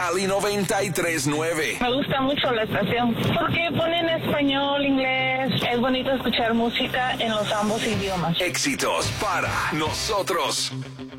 Cali 93.9. Me gusta mucho la estación porque ponen español, inglés. Es bonito escuchar música en los ambos idiomas. Éxitos para nosotros.